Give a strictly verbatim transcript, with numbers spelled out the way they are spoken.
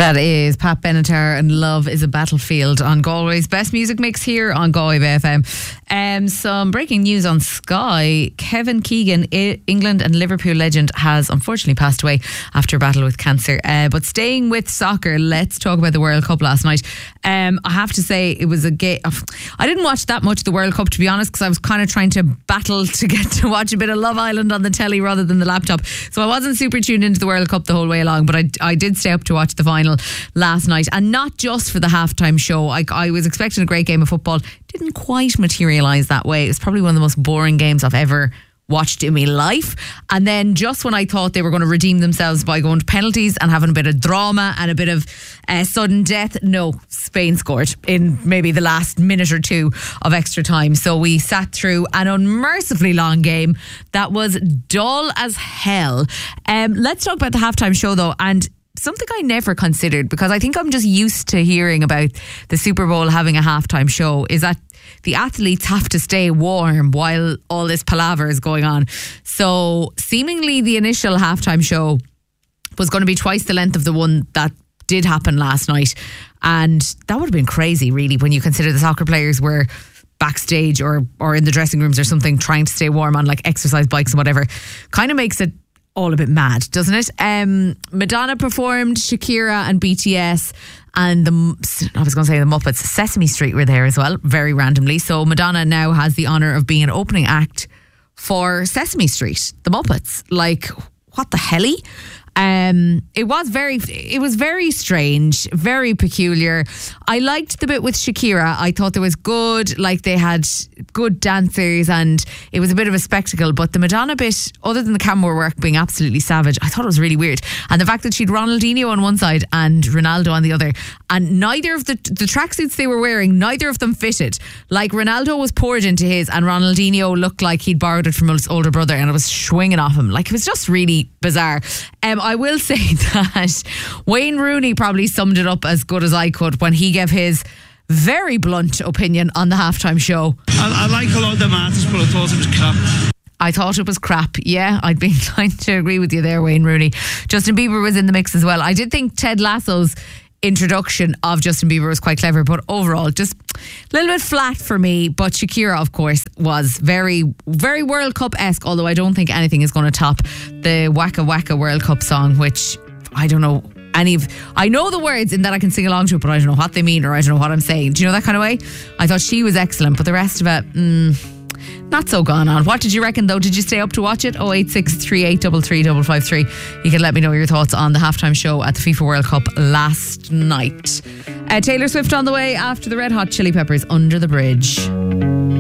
That is Pat Benatar and Love is a Battlefield on Galway's best music mix here on Galway F M. Um, some breaking news on Sky. Kevin Keegan, I- England and Liverpool legend, has unfortunately passed away after a battle with cancer. Uh, but staying with soccer, let's talk about the World Cup last night. Um, I have to say it was a game. I didn't watch that much of the World Cup, to be honest, because I was kind of trying to battle to get to watch a bit of Love Island on the telly rather than the laptop. So I wasn't super tuned into the World Cup the whole way along, but I, I did stay up to watch the final last night, and not just for the halftime show. I, I was expecting a great game of football. Didn't quite materialise that way. It was probably one of the most boring games I've ever watched in my life. And then just when I thought they were going to redeem themselves by going to penalties and having a bit of drama and a bit of uh, sudden death, no, Spain scored in maybe the last minute or two of extra time. So we sat through an unmercifully long game that was dull as hell. Um, let's talk about the halftime show though, and something I never considered, because I think I'm just used to hearing about the Super Bowl having a halftime show, is that the athletes have to stay warm while all this palaver is going on. So seemingly the initial halftime show was going to be twice the length of the one that did happen last night. And that would have been crazy, really, when you consider the soccer players were backstage or, or in the dressing rooms or something trying to stay warm on like exercise bikes and whatever. Kind of makes it all a bit mad, doesn't it? Um, Madonna performed, Shakira and B T S and the, I was going to say the Muppets, Sesame Street were there as well, very randomly. So Madonna now has the honour of being an opening act for Sesame Street, the Muppets. Like, what the helly? Um, it was very, it was very strange, very peculiar. I liked the bit with Shakira. I thought there was good, like they had good dancers and it was a bit of a spectacle. But the Madonna bit, other than the camera work being absolutely savage, I thought it was really weird. And the fact that she'd Ronaldinho on one side and Ronaldo on the other, and neither of the the tracksuits they were wearing, neither of them fitted. Like Ronaldo was poured into his and Ronaldinho looked like he'd borrowed it from his older brother and it was swinging off him. Like, it was just really bizarre. Um, I will say that Wayne Rooney probably summed it up as good as I could when he gave his very blunt opinion on the halftime show. I, I like a lot of them artists, but I thought it was crap. I thought it was crap. Yeah, I'd be inclined to agree with you there, Wayne Rooney. Justin Bieber was in the mix as well. I did think Ted Lasso's introduction of Justin Bieber was quite clever, but overall just a little bit flat for me. But Shakira, of course, was very, very World Cup-esque, although I don't think anything is going to top the Waka Waka World Cup song, which I don't know any of, I know the words in that I can sing along to it, but I don't know what they mean or I don't know what I'm saying. Do you know that kind of way? I thought she was excellent, but the rest of it, mm, not so gone on. What did you reckon though? Did you stay up to watch it? oh eight six, three eight three, three five five three. You can let me know your thoughts on the halftime show at the FIFA World Cup last night. Uh, Taylor Swift on the way after the Red Hot Chili Peppers, Under the Bridge.